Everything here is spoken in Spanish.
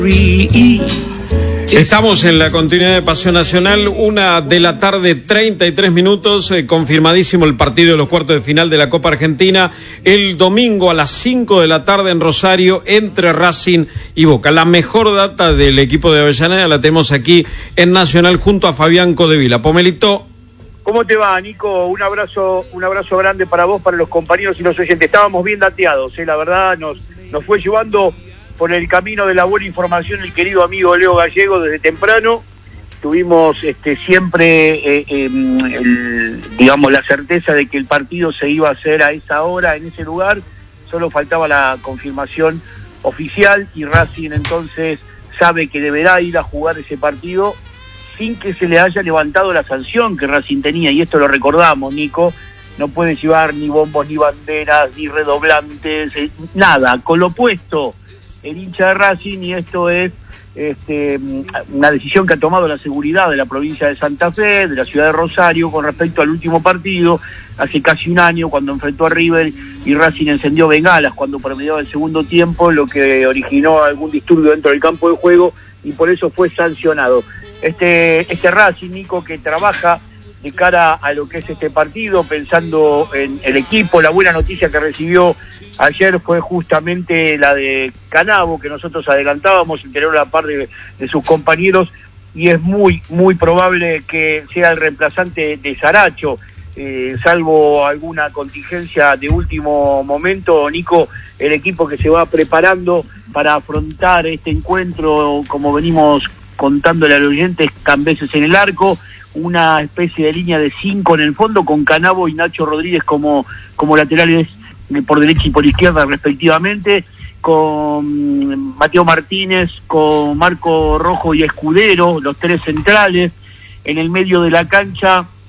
Estamos en la continuidad de Pasión Nacional, 1:33 p.m, confirmadísimo el partido de los cuartos de final de la Copa Argentina, el domingo a las 5 de la tarde en Rosario, entre Racing y Boca. La mejor data del equipo de Avellaneda la tenemos aquí en Nacional junto a Fabián Codevila. Pomelito. ¿Cómo te va, Nico? Un abrazo grande para vos, para los compañeros y los oyentes. Estábamos bien dateados, la verdad nos fue llevando por el camino de la buena información el querido amigo Leo Gallego desde temprano. Tuvimos siempre digamos la certeza de que el partido se iba a hacer a esa hora, en ese lugar. Solo faltaba la confirmación oficial y Racing entonces sabe que deberá ir a jugar ese partido sin que se le haya levantado la sanción que Racing tenía, y esto lo recordamos, Nico. No puede llevar ni bombos, ni banderas, ni redoblantes, nada, con lo opuesto el hincha de Racing, y esto es una decisión que ha tomado la seguridad de la provincia de Santa Fe, de la ciudad de Rosario, con respecto al último partido, hace casi un año, cuando enfrentó a River y Racing encendió bengalas cuando promediaba el segundo tiempo, lo que originó algún disturbio dentro del campo de juego, y por eso fue sancionado. Este Racing, Nico, que trabaja de cara a lo que es este partido, pensando en el equipo. La buena noticia que recibió ayer fue justamente la de Canavo, que nosotros adelantábamos, interior a la par de sus compañeros, y es muy, muy probable que sea el reemplazante de Saracho, salvo alguna contingencia de último momento, Nico. El equipo que se va preparando para afrontar este encuentro, como venimos contándole a los oyentes, Cambeses en el arco, una especie de línea de 5 en el fondo, con Canavo y Nacho Rodríguez como laterales por derecha y por izquierda respectivamente, con Mateo Martínez, con Marco Rojo y Escudero, los tres centrales. En el medio de la cancha